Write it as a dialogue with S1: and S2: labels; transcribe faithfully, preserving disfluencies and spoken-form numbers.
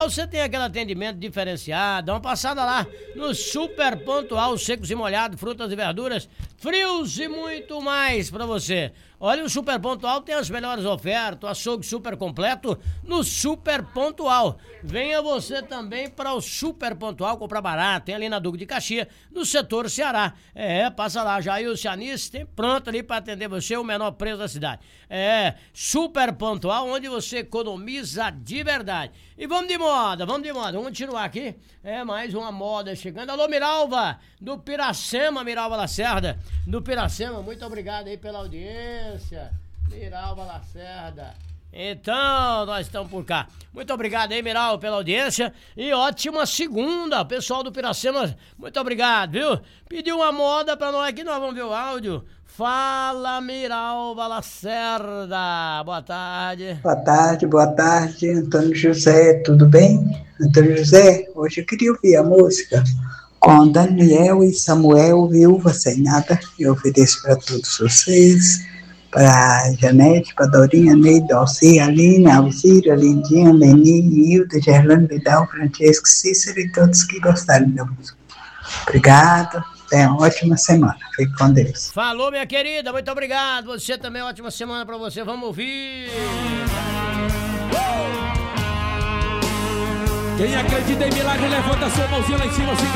S1: Pontual você tem aquele atendimento diferenciado. Dá uma passada lá no Super Pontual, secos e molhados, frutas e verduras, frios e muito mais pra você. Olha, o Super Pontual tem as melhores ofertas, açougue super completo no Super Pontual. Venha você também para o Super Pontual comprar barato, tem ali na Duque de Caxias, no setor Ceará. É, passa lá, Jair Cianis tem pronto ali para atender você, o menor preço da cidade. É, Super Pontual, onde você economiza de verdade. E vamos de moda, vamos de moda, vamos continuar aqui. É, mais uma moda chegando. Alô, Miralva, do Piracema, Miralva Lacerda, do Piracema, muito obrigado aí pela audiência. Miralva Lacerda. Então, nós estamos por cá. Muito obrigado aí, Miralva, pela audiência. E ótima segunda, pessoal do Piracema. Muito obrigado, viu? Pediu uma moda pra nós aqui, nós vamos ver o áudio. Fala, Miralva Lacerda. Boa tarde.
S2: Boa tarde, boa tarde, Antônio José, tudo bem? Antônio José, hoje eu queria ouvir a música com Daniel e Samuel, Viúva Sem Nada. Eu ofereço para todos vocês, para Janete, para Dorinha, Neide, Alci, Aline, Alzira, Lindinha, Leni, Hilda, Gerlando, Vidal, Francesco, Cícero e todos que gostarem da música. Obrigado, tenha uma ótima semana, fique com Deus.
S1: Falou, minha querida, muito obrigado. Você também, ótima semana para você. Vamos ouvir.
S3: Quem acredita em milagre, levanta sua mãozinha lá em cima.